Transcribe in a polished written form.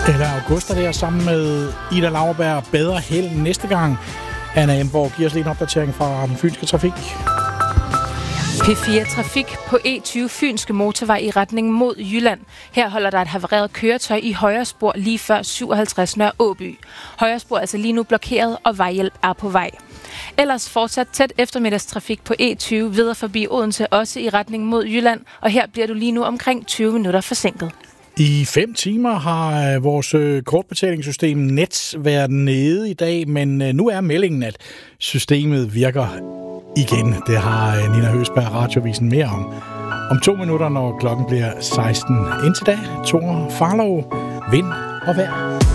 Eller Augusta der sammen med Ida Lauerberg. Bedre held næste gang. Anna Emborg giver os lige en opdatering fra den fynske trafik. P4 Trafik på E20 Fynske Motorvej i retning mod Jylland. Her holder der et havareret køretøj i højre spor lige før 57 Nørre Åby. Højre spor er altså lige nu blokeret, og vejhjælp er på vej. Ellers fortsat tæt eftermiddagstrafik på E20 videre forbi Odense, også i retning mod Jylland. Og her bliver du lige nu omkring 20 minutter forsinket. I 5 timer har vores kortbetalingssystem Nets været nede i dag, men nu er meldingen, at systemet virker igen. Det har Nina Høsberg Radiovisen mere om 2 minutter, når klokken bliver 16. Indtil da, Thor Farlov, vind og vejr.